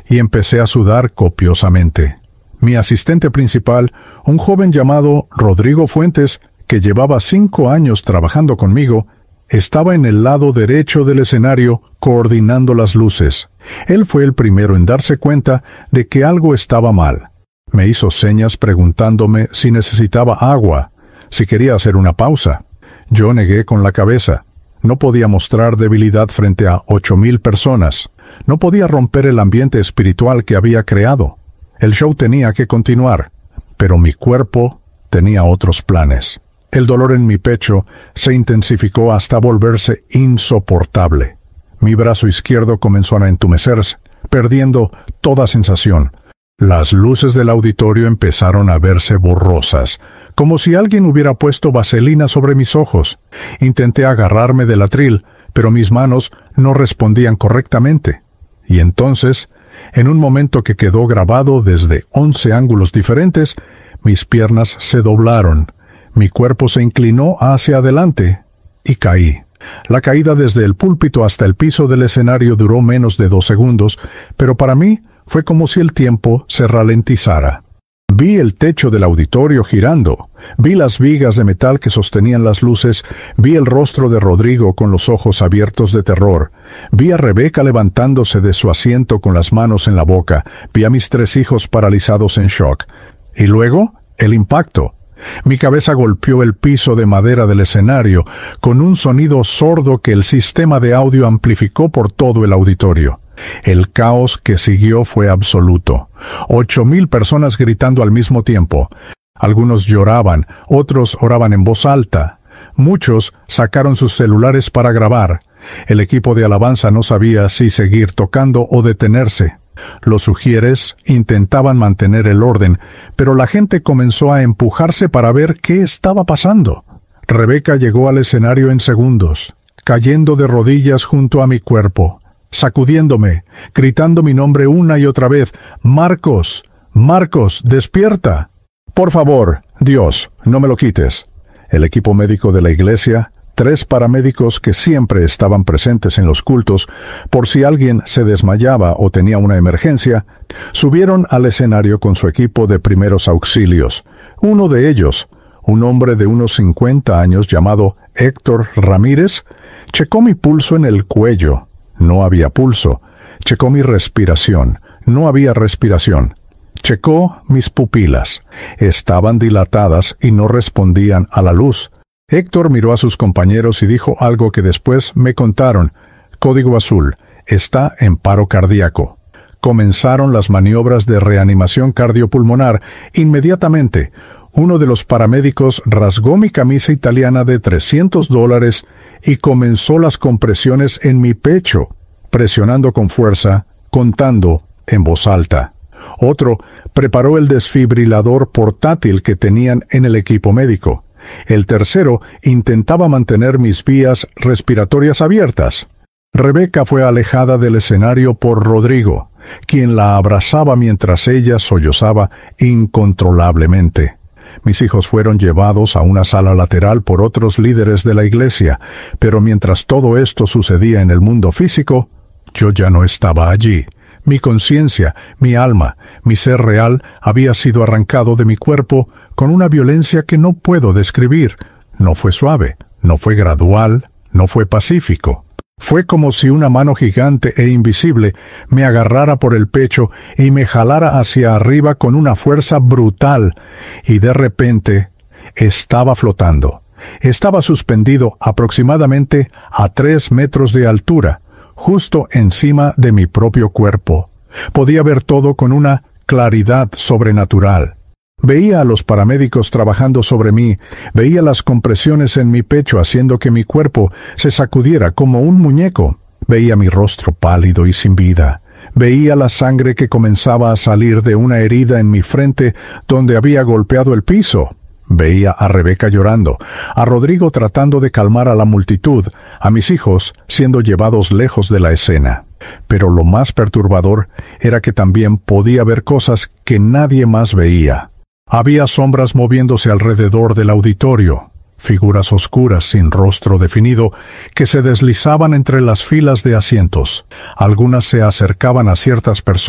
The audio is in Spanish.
y empecé a sudar copiosamente. Mi asistente principal, un joven llamado Rodrigo Fuentes, que llevaba 5 años trabajando conmigo, estaba en el lado derecho del escenario coordinando las luces. Él fue el primero en darse cuenta de que algo estaba mal. Me hizo señas preguntándome si necesitaba agua, si quería hacer una pausa. Yo negué con la cabeza. No podía mostrar debilidad frente a 8,000 personas. No podía romper el ambiente espiritual que había creado. El show tenía que continuar, pero mi cuerpo tenía otros planes. El dolor en mi pecho se intensificó hasta volverse insoportable. Mi brazo izquierdo comenzó a entumecerse, perdiendo toda sensación. Las luces del auditorio empezaron a verse borrosas, como si alguien hubiera puesto vaselina sobre mis ojos. Intenté agarrarme del atril, pero mis manos no respondían correctamente. Y entonces, en un momento que quedó grabado desde 11 ángulos diferentes, mis piernas se doblaron, mi cuerpo se inclinó hacia adelante y caí. La caída desde el púlpito hasta el piso del escenario duró menos de 2 segundos, pero para mí fue como si el tiempo se ralentizara. Vi el techo del auditorio girando, vi las vigas de metal que sostenían las luces, vi el rostro de Rodrigo con los ojos abiertos de terror, vi a Rebeca levantándose de su asiento con las manos en la boca, vi a mis 3 hijos paralizados en shock. Y luego, el impacto. Mi cabeza golpeó el piso de madera del escenario, con un sonido sordo que el sistema de audio amplificó por todo el auditorio. El caos que siguió fue absoluto. 8,000 personas gritando al mismo tiempo. Algunos lloraban, otros oraban en voz alta. Muchos sacaron sus celulares para grabar. El equipo de alabanza no sabía si seguir tocando o detenerse. Los sugieres intentaban mantener el orden, pero la gente comenzó a empujarse para ver qué estaba pasando. Rebeca llegó al escenario en segundos, cayendo de rodillas junto a mi cuerpo, sacudiéndome, gritando mi nombre una y otra vez: «Marcos, Marcos, despierta». «Por favor, Dios, no me lo quites». El equipo médico de la iglesia, 3 paramédicos que siempre estaban presentes en los cultos, por si alguien se desmayaba o tenía una emergencia, subieron al escenario con su equipo de primeros auxilios. Uno de ellos, un hombre de unos 50 años llamado Héctor Ramírez, checó mi pulso en el cuello. No había pulso. Checó mi respiración. No había respiración. Checó mis pupilas. Estaban dilatadas y no respondían a la luz. Héctor miró a sus compañeros y dijo algo que después me contaron. Código azul. Está en paro cardíaco. Comenzaron las maniobras de reanimación cardiopulmonar. Inmediatamente, uno de los paramédicos rasgó mi camisa italiana de $300 y comenzó las compresiones en mi pecho, presionando con fuerza, contando en voz alta. Otro preparó el desfibrilador portátil que tenían en el equipo médico. El tercero intentaba mantener mis vías respiratorias abiertas. Rebeca fue alejada del escenario por Rodrigo, quien la abrazaba mientras ella sollozaba incontrolablemente. Mis hijos fueron llevados a una sala lateral por otros líderes de la iglesia, pero mientras todo esto sucedía en el mundo físico, yo ya no estaba allí. Mi conciencia, mi alma, mi ser real había sido arrancado de mi cuerpo con una violencia que no puedo describir. No fue suave, no fue gradual, no fue pacífico. Fue como si una mano gigante e invisible me agarrara por el pecho y me jalara hacia arriba con una fuerza brutal, y de repente estaba flotando. Estaba suspendido aproximadamente a 3 metros de altura, justo encima de mi propio cuerpo. Podía ver todo con una claridad sobrenatural. Veía a los paramédicos trabajando sobre mí, veía las compresiones en mi pecho haciendo que mi cuerpo se sacudiera como un muñeco. Veía mi rostro pálido y sin vida. Veía la sangre que comenzaba a salir de una herida en mi frente donde había golpeado el piso. Veía a Rebeca llorando, a Rodrigo tratando de calmar a la multitud, a mis hijos siendo llevados lejos de la escena. Pero lo más perturbador era que también podía ver cosas que nadie más veía. Había sombras moviéndose alrededor del auditorio, figuras oscuras sin rostro definido que se deslizaban entre las filas de asientos. Algunas se acercaban a ciertas personas